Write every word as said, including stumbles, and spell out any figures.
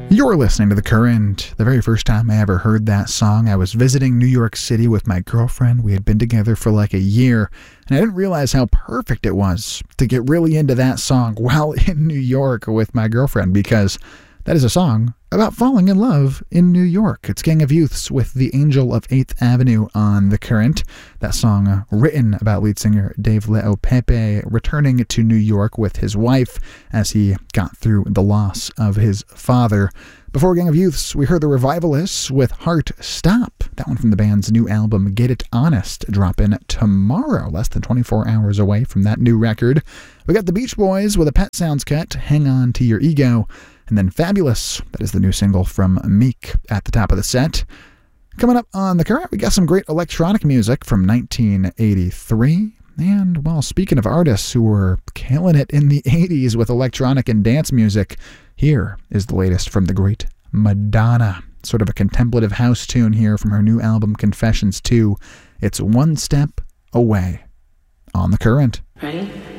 You're listening to The Current. The very first time I ever heard that song, I was visiting New York City with my girlfriend. We had been together for like a year, and I didn't realize how perfect it was to get really into that song while in New York with my girlfriend, because that is a song about falling in love in New York. It's Gang of Youths with The Angel of eighth Avenue on The Current. That song uh, written about lead singer Dave Leo Pepe returning to New York with his wife as he got through the loss of his father. Before Gang of Youths, we heard the Revivalists with Heart Stop. That one from the band's new album, Get It Honest, dropping tomorrow, less than twenty-four hours away from that new record. We got the Beach Boys with a Pet Sounds cut, Hang On to Your Ego. And then Fabulous, that is the new single from Meek at the top of the set. Coming up on The Current, we got some great electronic music from nineteen eighty-three. And, well, speaking of artists who were killing it in the eighties with electronic and dance music, here is the latest from the great Madonna. Sort of a contemplative house tune here from her new album Confessions two. It's One Step Away on The Current. Ready?